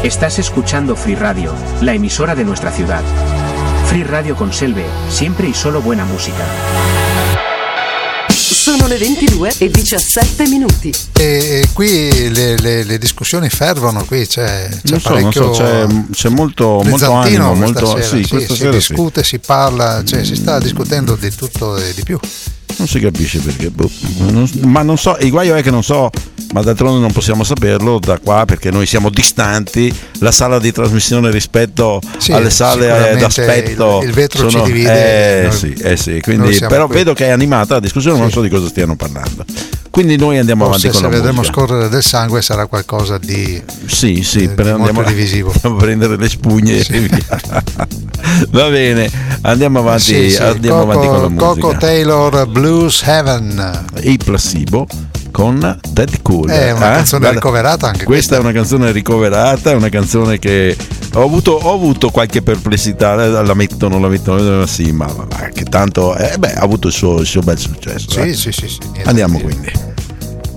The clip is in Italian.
Estás escuchando Free Radio, la emisora de nuestra ciudad. Free Radio con Selve, siempre y solo buena música. Sono le 22:17. E qui le discussioni fervono, qui c'è parecchio. C'è molto animo, molto sera, questa si sera discute, si parla, si sta discutendo di tutto e di più. Non si capisce perché, ma non so, il guaio è che non so, ma d'altronde non possiamo saperlo da qua perché noi siamo distanti, la sala di trasmissione rispetto alle sale d'aspetto il vetro ci divide, sì, quindi però qui. Vedo che è animata la discussione, non so di cosa stiano parlando, quindi noi andiamo avanti con la musica. Se vedremo scorrere del sangue sarà qualcosa di molto divisivo. Andiamo a prendere le spugne e via. Va bene, andiamo avanti, andiamo avanti con la musica. Coco Taylor, Blues Heaven, e Placebo con Dead Cool. È una canzone ricoverata anche questa. È una canzone ricoverata, è una canzone che ho avuto qualche perplessità, la mettono, sì, ma che tanto ha avuto il suo bel successo. Sì. Andiamo quindi.